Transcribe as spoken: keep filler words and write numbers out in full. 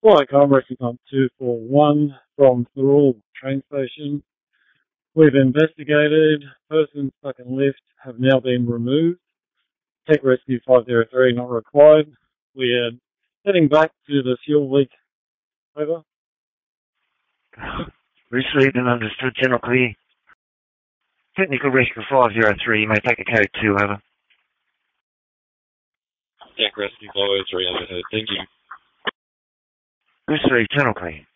Flight Com Rescue Pump two four one from Thurl train station. We've investigated. Persons stuck in lift have now been removed. Tech Rescue five zero three not required. We are heading back to the fuel leak. Over. Received and understood, General Clear. Technical Rescue five zero three, you may take a code two, over. Tech Rescue five zero three, overheard. Thank you. Received, General Clear.